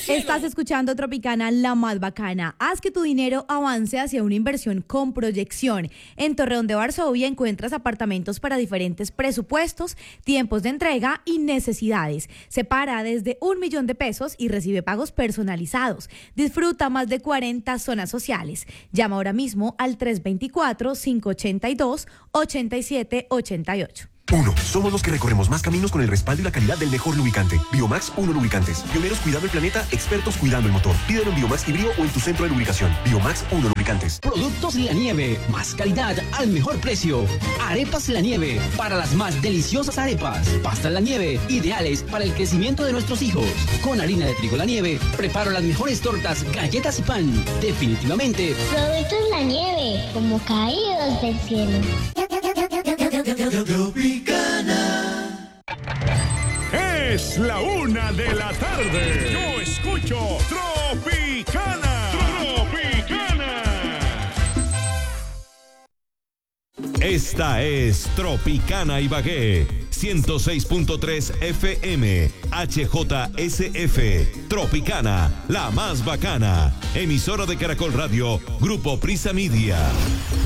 Estás escuchando Tropicana, la más bacana. Haz que tu dinero avance hacia una inversión con proyección. En Torreón de Varsovia encuentras apartamentos para diferentes presupuestos, tiempos de entrega y necesidades. Separa desde 1 millón de pesos y recibe pagos personalizados. Disfruta más de 40 zonas sociales. Llama ahora mismo al 324-582-8788. Somos los que recorremos más caminos con el respaldo y la calidad del mejor lubricante. Biomax Lubricantes. Pioneros cuidando el planeta, expertos cuidando el motor. Pídelo en Biomax Híbrido o en tu centro de lubricación. Biomax Lubricantes. Productos La Nieve. Más calidad al mejor precio. Arepas La Nieve. Para las más deliciosas arepas. Pastas La Nieve. Ideales para el crecimiento de nuestros hijos. Con harina de trigo La Nieve. Preparo las mejores tortas, galletas y pan. Definitivamente. Productos La Nieve. Como caídos del cielo. Tropicana. Es la 1 de la tarde. Yo escucho Tropicana. Tropicana. Esta es Tropicana Ibagué. 106.3 FM. HJSF. Tropicana, la más bacana. Emisora de Caracol Radio. Grupo Prisa Media.